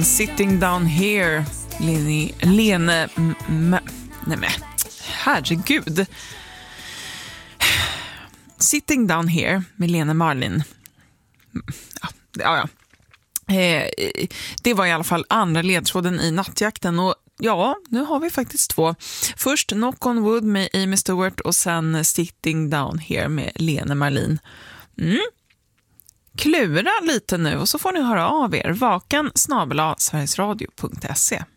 Marlin, Sitting Down Here. Lene... Nej men, herregud. Sitting Down Here med Lene Marlin. Ja. Det var i alla fall andra ledtråden i nattjakten. Och ja, nu har vi faktiskt 2. Först Knock on Wood med Amy Stewart och sen Sitting Down Here med Lene Marlin. Klura lite nu och så får ni höra av er. vakan@sverigesradio.se.